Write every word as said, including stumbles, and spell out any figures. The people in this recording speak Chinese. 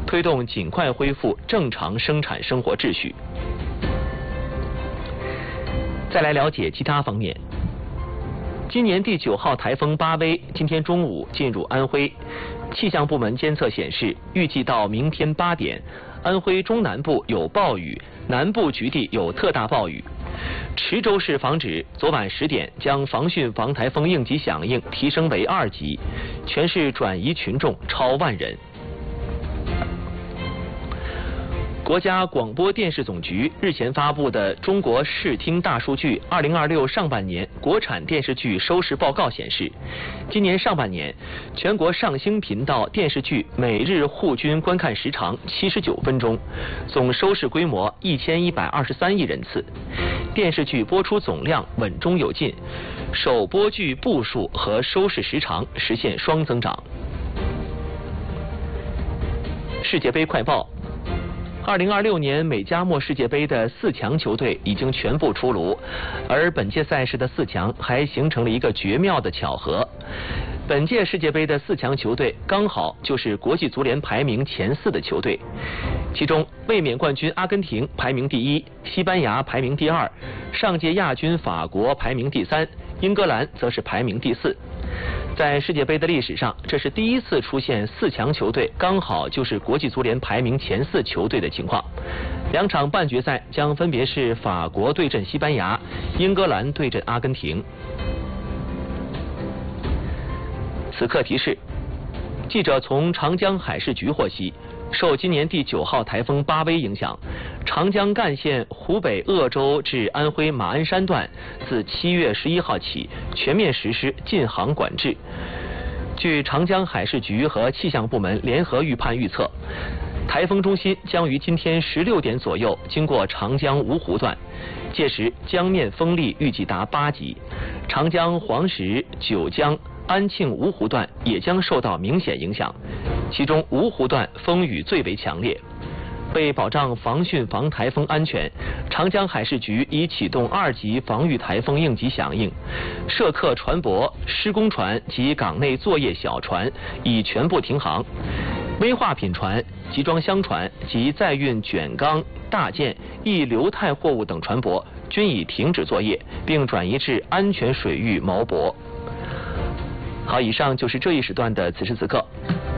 推动尽快恢复正常生产生活秩序。再来了解其他方面。今年第九号台风巴威今天中午进入安徽，气象部门监测显示，预计到明天八点，安徽中南部有暴雨，南部局地有特大暴雨。池州市防指昨晚十点将防汛防台风应急响应提升为二级，全市转移群众超万人。国家广播电视总局日前发布的《中国视听大数据二零二六上半年国产电视剧收视报告》显示，今年上半年全国上星频道电视剧每日户均观看时长七十九分钟，总收视规模一千一百二十三亿人次，电视剧播出总量稳中有进，首播剧部数和收视时长实现双增长。世界杯快报。二零二六年美加墨世界杯的四强球队已经全部出炉，而本届赛事的四强还形成了一个绝妙的巧合。本届世界杯的四强球队刚好就是国际足联排名前四的球队，其中卫冕冠军阿根廷排名第一，西班牙排名第二，上届亚军法国排名第三，英格兰则是排名第四。在世界杯的历史上，这是第一次出现四强球队刚好就是国际足联排名前四球队的情况。两场半决赛将分别是法国对阵西班牙，英格兰对阵阿根廷。此刻提示：记者从长江海事局获悉，受今年第九号台风巴威影响，长江干线湖北鄂州至安徽马鞍山段自七月十一号起全面实施禁航管制。据长江海事局和气象部门联合预判预测，台风中心将于今天十六点左右经过长江芜湖段，届时江面风力预计达八级，长江黄石、九江、安庆芜湖段也将受到明显影响，其中芜湖段风雨最为强烈。为保障防汛防台风安全，长江海事局已启动二级防御台风应急响应，涉客船舶、施工船及港内作业小船已全部停航，危化品船、集装箱船及载运卷缸、大件、易流态货物等船舶均已停止作业，并转移至安全水域锚泊。好，以上就是这一时段的此时此刻。